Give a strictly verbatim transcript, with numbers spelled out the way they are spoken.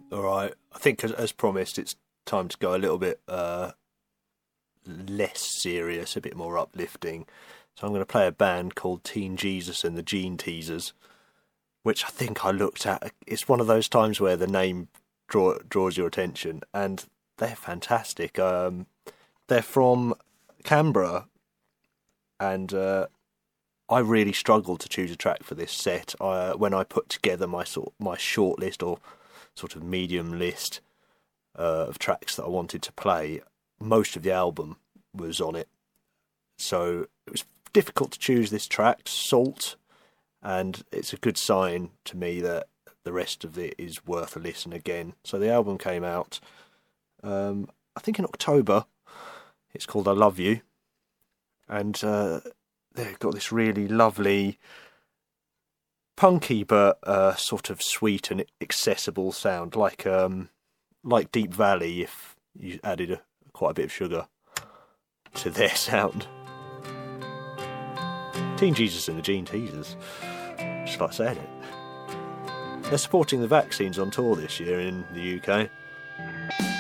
All right. I think, as, as promised, it's time to go a little bit uh, less serious, a bit more uplifting. So I'm going to play a band called Teen Jesus and the Gene Teasers, which I think I looked at. It's one of those times where the name draw, draws your attention, and they're fantastic. Um, they're from Canberra, and uh, I really struggled to choose a track for this set. I, when I put together my sort my short list or sort of medium list uh, of tracks that I wanted to play, most of the album was on it. So it was difficult to choose this track, Salt, and it's a good sign to me that the rest of it is worth a listen again. So the album came out, um, I think in October. It's called I Love You, and uh, they've got this really lovely, punky but uh, sort of sweet and accessible sound, like um, like Deep Valley if you added a, quite a bit of sugar to their sound. Teen Jesus and the Gene Teasers, just like saying it. They're supporting the vaccines on tour this year in the U K.